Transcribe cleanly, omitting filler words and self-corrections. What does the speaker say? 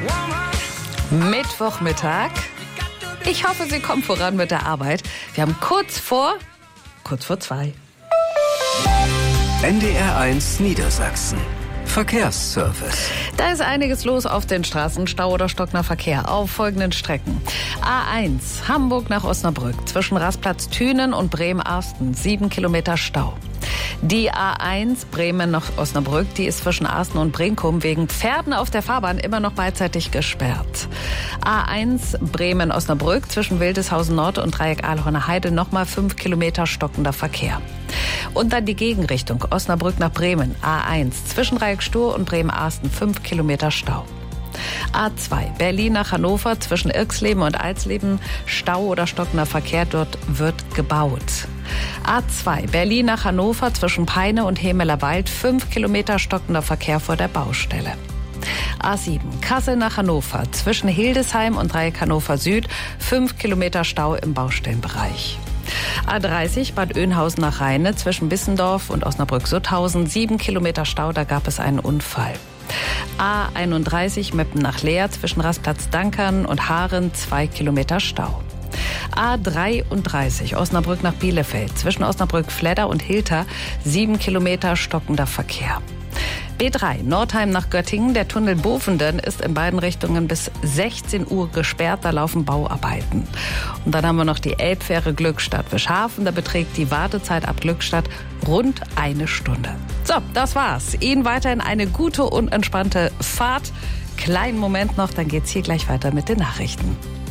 Mittwochmittag. Ich hoffe, Sie kommen voran mit der Arbeit. Wir haben kurz vor 2. NDR1 Niedersachsen. Verkehrsservice. Da ist einiges los auf den Straßen. Stau oder stockender Verkehr auf folgenden Strecken. A1 Hamburg nach Osnabrück zwischen Rastplatz Thünen und Bremen-Arsten 7 Kilometer Stau. Die A1 Bremen nach Osnabrück, die ist zwischen Arsten und Brinkum wegen Pferden auf der Fahrbahn immer noch beidseitig gesperrt. A1 Bremen-Osnabrück zwischen Wildeshausen Nord und Dreieck Ahlhorner Heide nochmal 5 Kilometer stockender Verkehr. Und dann die Gegenrichtung Osnabrück nach Bremen, A1 zwischen Dreieck Stur und Bremen-Arsten 5 Kilometer Stau. A2 Berlin nach Hannover zwischen Irxleben und Alsleben Stau oder stockender Verkehr, dort wird gebaut. A2 Berlin nach Hannover zwischen Peine und Hemelerwald 5 Kilometer stockender Verkehr vor der Baustelle. A7 Kassel nach Hannover zwischen Hildesheim und Dreieck Hannover Süd 5 Kilometer Stau im Baustellenbereich. A30 Bad Oeynhausen nach Rheine zwischen Bissendorf und Osnabrück-Sutthausen 7 Kilometer Stau, da gab es einen Unfall. A31 Meppen nach Leer zwischen Rastplatz Dankern und Haaren 2 Kilometer Stau. A33 Osnabrück nach Bielefeld zwischen Osnabrück-Fledder und Hilter 7 Kilometer stockender Verkehr. B3 Nordheim nach Göttingen, der Tunnel Bovenden ist in beiden Richtungen bis 16 Uhr gesperrt, da laufen Bauarbeiten. Und dann haben wir noch die Elbfähre Glückstadt-Wischhafen, da beträgt die Wartezeit ab Glückstadt rund 1 Stunde. So, das war's. Ihnen weiterhin eine gute und entspannte Fahrt. Kleinen Moment noch, dann geht's hier gleich weiter mit den Nachrichten.